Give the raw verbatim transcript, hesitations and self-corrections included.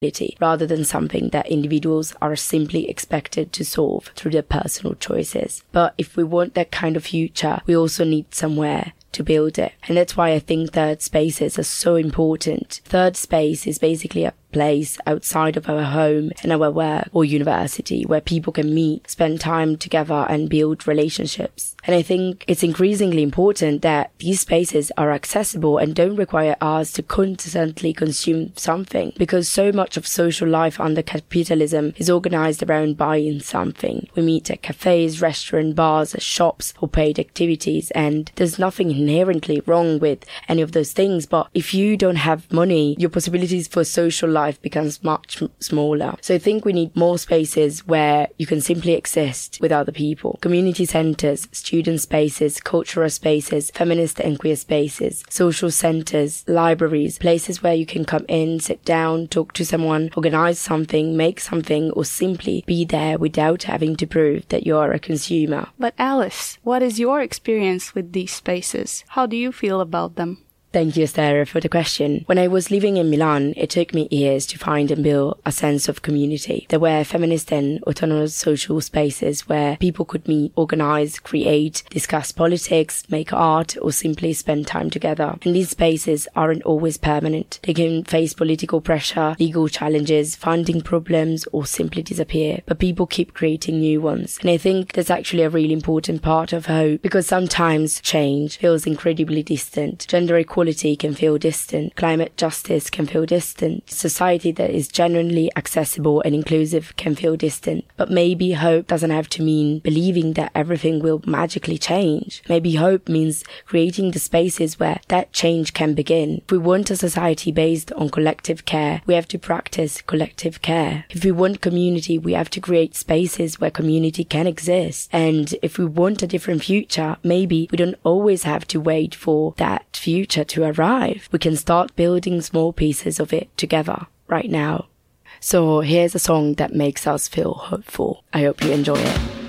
rather than something that individuals are simply expected to solve through their personal choices. But if we want that kind of future, we also need somewhere to build it. And that's why I think third spaces are so important. Third space is basically a place outside of our home and our work or university where people can meet, spend time together and build relationships. And I think it's increasingly important that these spaces are accessible and don't require us to constantly consume something, because so much of social life under capitalism is organized around buying something. We meet at cafes, restaurants, bars, shops or paid activities, and there's nothing inherently wrong with any of those things. But if you don't have money, your possibilities for social life life becomes much smaller. So I think we need more spaces where you can simply exist with other people. Community centres, student spaces, cultural spaces, feminist and queer spaces, social centres, libraries, places where you can come in, sit down, talk to someone, organise something, make something, or simply be there without having to prove that you are a consumer. But Alice, what is your experience with these spaces? How do you feel about them? Thank you, Sarah, for the question. When I was living in Milan, it took me years to find and build a sense of community. There were feminist and autonomous social spaces where people could meet, organize, create, discuss politics, make art, or simply spend time together. And these spaces aren't always permanent. They can face political pressure, legal challenges, funding problems, or simply disappear. But people keep creating new ones. And I think that's actually a really important part of hope, because sometimes change feels incredibly distant. Gender equality Equality can feel distant. Climate justice can feel distant. Society that is genuinely accessible and inclusive can feel distant. But maybe hope doesn't have to mean believing that everything will magically change. Maybe hope means creating the spaces where that change can begin. If we want a society based on collective care, we have to practice collective care. If we want community, we have to create spaces where community can exist. And if we want a different future, maybe we don't always have to wait for that future to arrive. We can start building small pieces of it together right now. So here's a song that makes us feel hopeful. I hope you enjoy it.